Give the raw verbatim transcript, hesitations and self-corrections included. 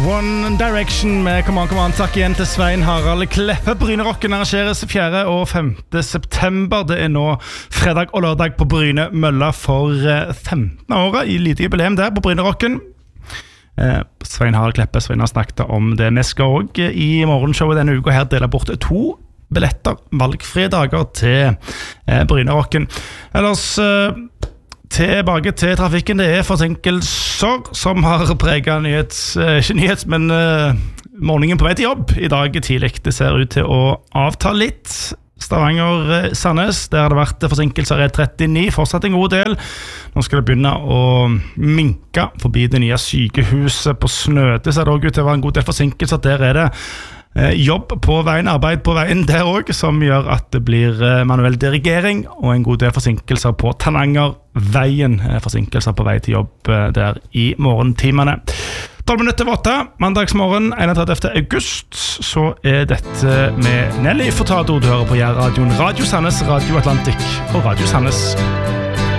One Direction med Come On, Come On. Takk igjen til Svein Harald Kleppe. Brynerocken arrangeres fjerde og femte september. Det er nå fredag og lørdag på Bryne Mølla for femten året i lite jubileum der på Brynerocken. Eh, Svein Harald Kleppe, Svein har snakket om det. Vi skal også i morgenshowet denne uka her dele bort to billetter, valgfrie dager til eh, Brynerocken. Ellers... Eh, Tilbake til trafikken, det er forsinkelser som har preget nyhets, ikke nyhets, men uh, morgenen på vei til jobb i dag tidlig. Det ser ut til å avta litt. Stavanger-Sandnes, der har det vært forsinkelser E trettini, fortsatt en god del. Nå skal det begynne å minke forbi det nye sykehuset på Snøte, så er det også ut til å være en god del forsinkelser. Der er det jobb på veien, arbeid på veien der også, som gjør at det blir manuell dirigering og en god del forsinkelser på Tanangerveien, forsinkelser på vei til jobb der i morgentimene. tolv minutter over åtte, mandagsmorgen enogtredivte august, så er dette med Nelly Furtado. Du hører på Jærradioen, Radio Sandnes, Radio Atlantic og Radio Sandnes.